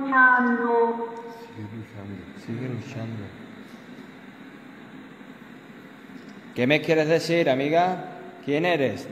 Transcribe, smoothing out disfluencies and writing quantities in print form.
luchando. Sigue luchando. ¿Qué me quieres decir, amiga? ¿Quién eres?